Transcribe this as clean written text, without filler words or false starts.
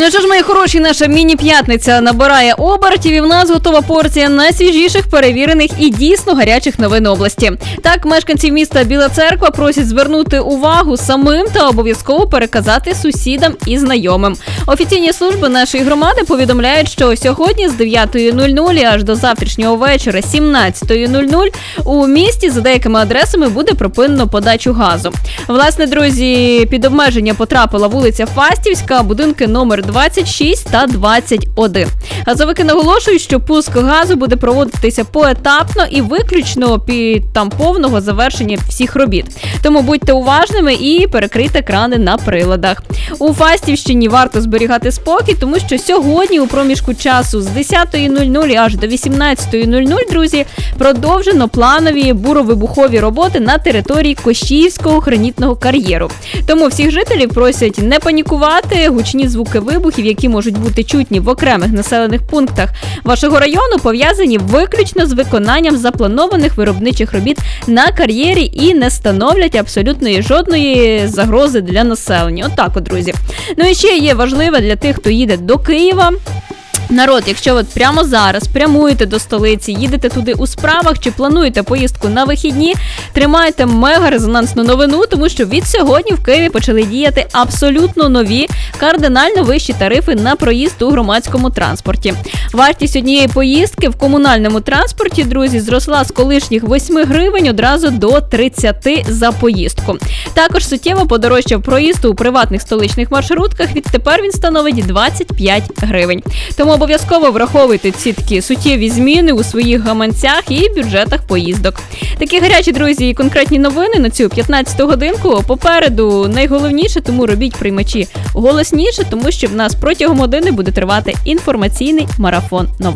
Ну що ж, мої хороші, наша міні-п'ятниця набирає обертів, і в нас готова порція найсвіжіших, перевірених і дійсно гарячих новин області. Так, мешканців міста Біла Церква просять звернути увагу самим та обов'язково переказати сусідам і знайомим. Офіційні служби нашої громади повідомляють, що сьогодні з 9:00 аж до завтрашнього вечора 17:00 у місті за деякими адресами буде припинено подачу газу. Власне, друзі, під обмеження потрапила вулиця Фастівська, будинки номер 26 та 21. Газовики наголошують, що пуск газу буде проводитися поетапно і виключно під повного завершення всіх робіт. Тому будьте уважними і перекрийте крани на приладах. У Фастівщині варто зберігати спокій, тому що сьогодні у проміжку часу з 10:00 аж до 18:00, друзі, продовжено планові буровибухові роботи на території Кощіївського гранітного кар'єру. Тому всіх жителів просять не панікувати, гучні звуки вибухів, які можуть бути чутні в окремих населених пунктах вашого району, пов'язані виключно з виконанням запланованих виробничих робіт на кар'єрі і не становлять абсолютно жодної загрози для населення. Отак от, друзі. Ну і ще є важливе для тих, хто їде до Києва. Народ, якщо ви прямо зараз прямуєте до столиці, їдете туди у справах чи плануєте поїздку на вихідні, тримайте мега-резонансну новину, тому що від сьогодні в Києві почали діяти абсолютно нові, кардинально вищі тарифи на проїзд у громадському транспорті. Вартість однієї поїздки в комунальному транспорті, друзі, зросла з колишніх 8 гривень одразу до 30 за поїздку. Також суттєво подорожчав проїзд у приватних столичних маршрутках, відтепер він становить 25 гривень. Тому обов'язково враховуйте ці такі суттєві зміни у своїх гаманцях і бюджетах поїздок. Такі гарячі, друзі, і конкретні новини на цю 15-ту годинку попереду найголовніше, тому робіть приймачі голосніше, тому що в нас протягом години буде тривати інформаційний марафон новин.